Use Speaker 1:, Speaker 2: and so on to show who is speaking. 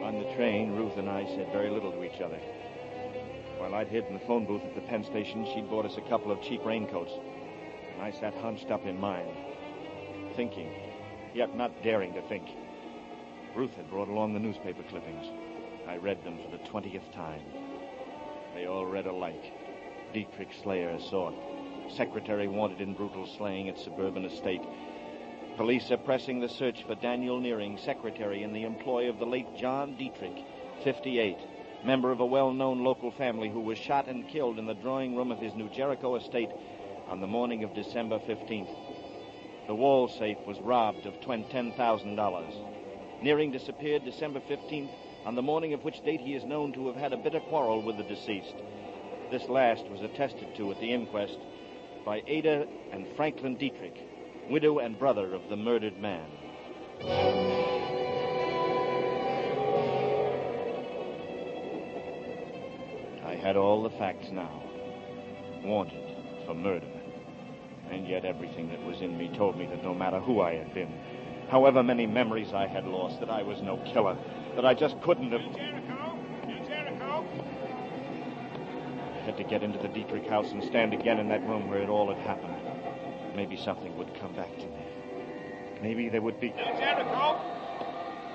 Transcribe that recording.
Speaker 1: On the train, Ruth and I said very little to each other. While I'd hid in the phone booth at the Penn station, she'd bought us a couple of cheap raincoats. And I sat hunched up in mine, thinking, yet not daring to think. Ruth had brought along the newspaper clippings. I read them for the 20th time. They all read alike. Dietrich Slayer sought. Secretary wanted in brutal slaying at suburban estate. Police are pressing the search for Daniel Nearing, secretary in the employ of the late John Dietrich, 58, member of a well-known local family who was shot and killed in the drawing room of his New Jericho estate on the morning of December 15th. The wall safe was robbed of $10,000. Nearing disappeared December 15th, on the morning of which date he is known to have had a bitter quarrel with the deceased. This last was attested to at the inquest by Ada and Franklin Dietrich, widow and brother of the murdered man. I had all the facts now. Wanted for murder. And yet everything that was in me told me that no matter who I had been, however many memories I had lost, that I was no killer, that I just couldn't have...
Speaker 2: Jericho!
Speaker 1: I had to get into the Dietrich house and stand again in that room where it all had happened. Maybe something would come back to me. Maybe there would be...
Speaker 2: Jericho!